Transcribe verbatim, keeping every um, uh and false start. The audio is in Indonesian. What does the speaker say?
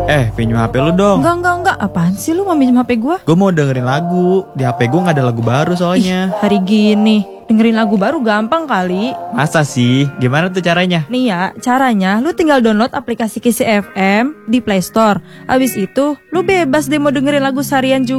Eh, pinjam H P lu dong. Enggak, enggak, enggak. Apaan sih lu mau minjem H P gua? Gue mau dengerin lagu. Di H P gue gak ada lagu baru soalnya. Ih, hari gini dengerin lagu baru gampang kali. Masa sih? Gimana tuh caranya? Nih ya, caranya lu tinggal download aplikasi Kisi F M di Play Store. Abis itu, lu bebas deh mau dengerin lagu seharian juga.